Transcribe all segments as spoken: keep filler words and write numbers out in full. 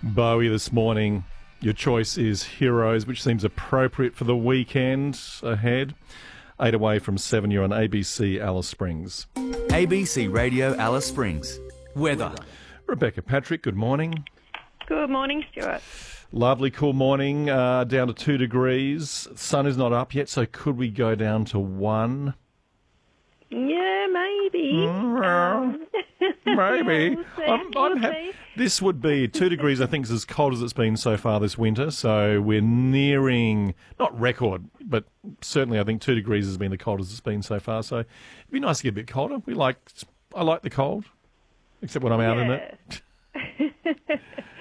Bowie this morning. Your choice is Heroes, which seems appropriate for the weekend ahead. Eight away from seven, you're on A B C Alice Springs. A B C Radio Alice Springs. Weather. Rebecca Patrick, good morning. Good morning, Stuart. Lovely cool morning, uh, down to two degrees. Sun is not up yet, so could we go down to one? Yeah, maybe. Um, Maybe. we'll see, I'm, we'll I'm ha- see. This would be two degrees, I think, is as cold as it's been so far this winter. So we're nearing, not record, but certainly I think two degrees has been the coldest it's been so far. So it'd be nice to get a bit colder. We like, I like the cold, except when I'm out in it.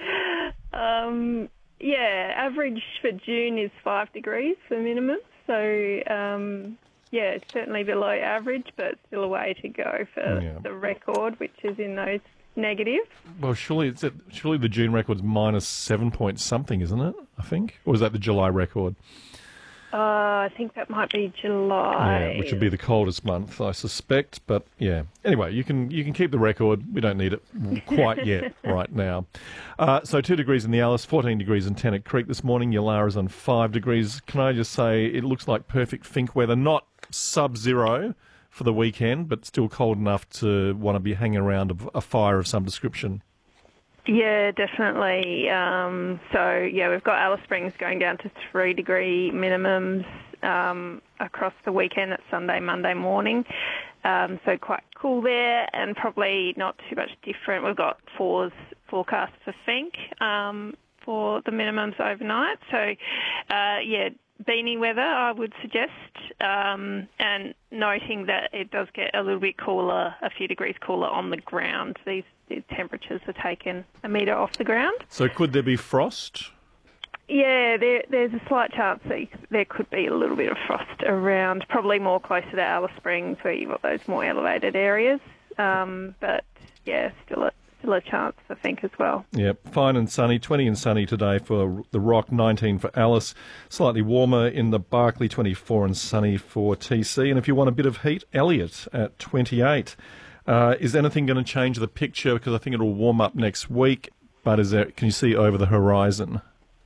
um, yeah, average for June is five degrees for minimum. So, um, yeah, it's certainly below average, but still a way to go for Yeah. the record, which is in those negative. Well, surely it's at, surely the June record's minus seven point something, isn't it? I think, or is that the July record? Uh, I think that might be July. Yeah, which would be the coldest month, I suspect. But yeah, anyway, you can you can keep the record. We don't need it quite yet right now. Uh, so two degrees in the Alice, fourteen degrees in Tennant Creek this morning. Yalara's on five degrees. Can I just say it looks like perfect Fink weather, not sub-zero for the weekend, but still cold enough to want to be hanging around a, a fire of some description. Yeah, definitely. Um, so, yeah, we've got Alice Springs going down to three degree minimums um, across the weekend. That's Sunday, Monday morning. Um, so quite cool there and probably not too much different. We've got fours forecast for Fink um, for the minimums overnight. So, uh, yeah, beanie weather, I would suggest, um, and noting that it does get a little bit cooler, a few degrees cooler on the ground. These, these temperatures are taken a metre off the ground. So could there be frost? Yeah, there, there's a slight chance that you, there could be a little bit of frost around, probably more closer to Alice Springs where you've got those more elevated areas. Um, but, yeah, still a Still a chance, I think, as well. Yep, fine and sunny. twenty and sunny today for the Rock, nineteen for Alice. Slightly warmer in the Barkly, twenty-four and sunny for T C. And if you want a bit of heat, Elliot at twenty-eight. Uh, is anything going to change the picture? Because I think it'll warm up next week. But is there? Can you see over the horizon?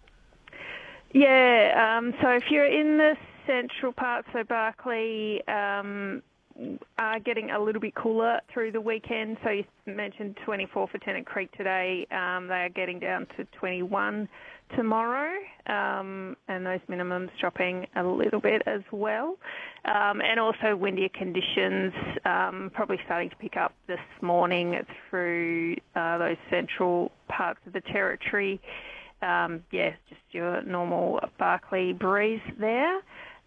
Yeah, um, so if you're in the central part, so Barkly, um, are getting a little bit cooler through the weekend. So you mentioned twenty-four for Tennant Creek today. Um, they are getting down to twenty-one tomorrow, um, and those minimums dropping a little bit as well. Um, and also windier conditions, um, probably starting to pick up this morning through uh, those central parts of the territory. Um, yeah, just your normal Barkly breeze there.